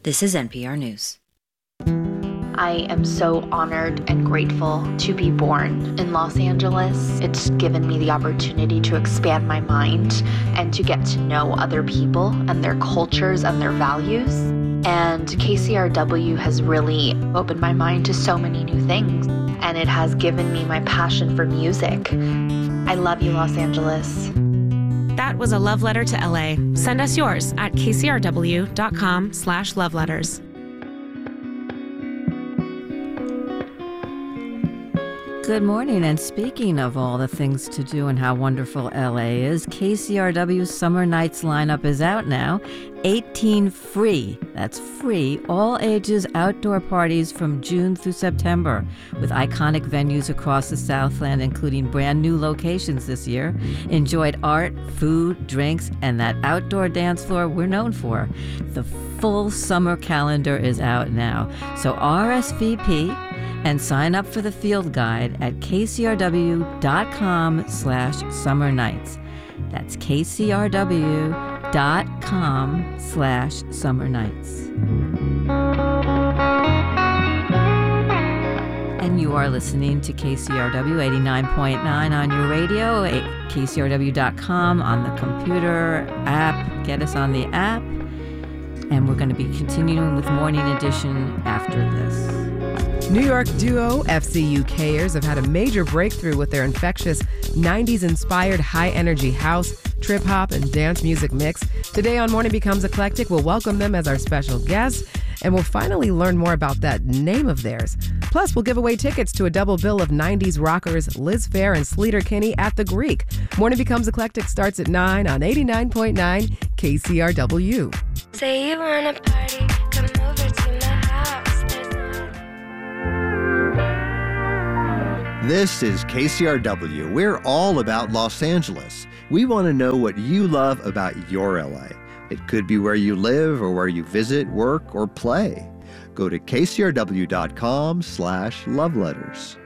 This is NPR News. I am so honored and grateful to be born in Los Angeles. It's given me the opportunity to expand my mind and to get to know other people and their cultures and their values. And KCRW has really opened my mind to so many new things, and it has given me my passion for music. I love you, Los Angeles. That was a love letter to LA. Send us yours at kcrw.com/loveletters. Good morning, and speaking of all the things to do and how wonderful LA is, KCRW's Summer Nights lineup is out now. 18 free, that's free, all ages outdoor parties from June through September, with iconic venues across the Southland, including brand new locations this year. Enjoyed art, food, drinks, and that outdoor dance floor we're known for. The full summer calendar is out now, so RSVP and sign up for the field guide at kcrw.com/summer nights. That's kcrw.com/summer nights. And you are listening to KCRW 89.9 on your radio, at kcrw.com on the computer app. Get us on the app. And we're going to be continuing with Morning Edition after this. New York duo FCUKers have had a major breakthrough with their infectious 90s-inspired high-energy house, trip-hop, and dance music mix. Today on Morning Becomes Eclectic, we'll welcome them as our special guest, and we'll finally learn more about that name of theirs. Plus, we'll give away tickets to a double bill of 90s rockers Liz Phair and Sleater Kinney at the Greek. Morning Becomes Eclectic starts at 9 on 89.9 KCRW. Say you wanna party, come over to my house. This is KCRW. We're all about Los Angeles. We want to know what you love about your LA. It could be where you live or where you visit, work, or play. Go to kcrw.com/loveletters.